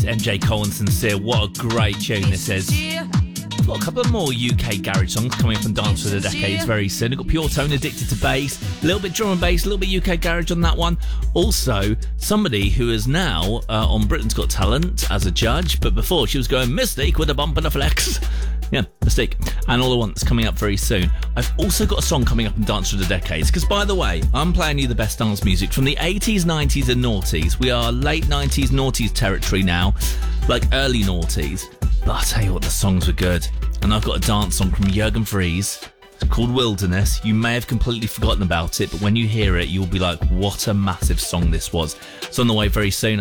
MJ Cole and Sincere. What a great tune this is. I've got a couple of more UK garage songs coming up on Dance for the Decades very soon. I've got Pure Tone, Addicted to Bass, a little bit drum and bass, a little bit UK garage on that one. Also, somebody who is now on Britain's Got Talent as a judge, but before she was going Mystique with a bump and a flex. Yeah, Mystique. And All I Want's coming up very soon. I've also got a song coming up in Dance for the Decades, because, by the way, I'm playing you the best dance music from the 80s, 90s and noughties. We are late 90s, noughties territory now, like early noughties. But I'll tell you what, the songs were good. And I've got a dance song from Jürgen Fries. It's called Wilderness. You may have completely forgotten about it, but when you hear it, you'll be like, what a massive song this was. It's on the way very soon.